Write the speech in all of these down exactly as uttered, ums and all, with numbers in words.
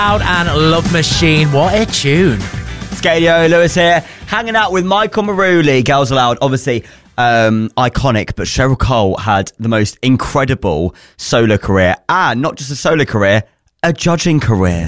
Out and Love Machine, what a tune. Scadio Lewis here, hanging out with Michael Maruli. Girls Aloud, obviously um, iconic, but Cheryl Cole had the most incredible solo career, and not just a solo career, a judging career.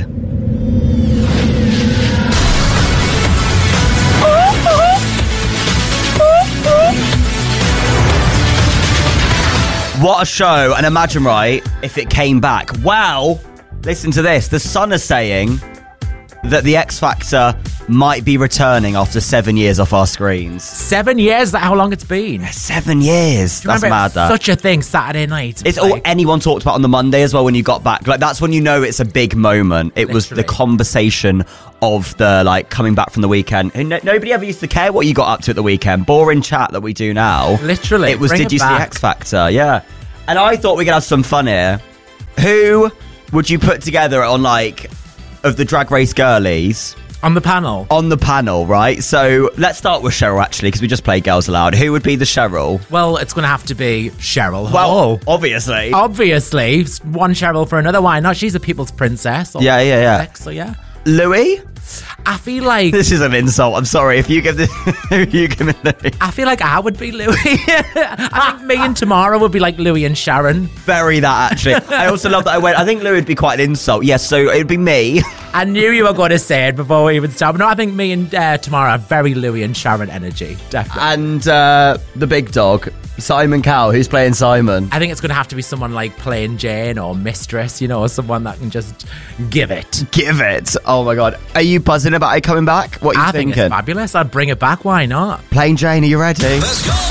What a show, and imagine, right, if it came back. Well, listen to this. The Sun are saying that the X Factor might be returning after seven years off our screens. Seven years? Is that how long it's been? Seven years. Do you That's remember mad, that. Such a thing, Saturday night. It's like, all anyone talked about on the Monday as well when you got back. Like, that's when you know it's a big moment. It was the Literally. conversation of the, like, coming back from the weekend. And no- nobody ever used to care what you got up to at the weekend. Boring chat that we do now. Literally. It was, bring did it you see back. X Factor? Yeah. And I thought we could have some fun here. Who would you put together on, like, of the Drag Race girlies On the panel? on the panel, right? So let's start with Cheryl, actually, because we just played Girls Aloud. Who would be the Cheryl? Well, it's going to have to be Cheryl Well, Hall. obviously. Obviously. One Cheryl for another. Why not? She's a people's princess. Yeah, yeah, yeah. So, yeah. Louis? I feel like... This is an insult. I'm sorry. If you give this, if you give me Louis. I feel like I would be Louis. I think me and Tamara would be like Louis and Sharon. Very that, actually. I also love that I went, I think Louis would be quite an insult. Yes, so it'd be me. I knew you were going to say it before we even started. No, I think me and uh, Tamara have very Louis and Sharon energy. Definitely. And uh, the big dog, Simon Cowell. Who's playing Simon? I think it's going to have to be someone like Plain Jane or Mistress, you know, someone that can just give it. Give it. Oh, my God. Are you buzzing about it coming back? What are you I thinking? think it's fabulous. I'd bring it back. Why not? Plain Jane, are you ready? Let's go.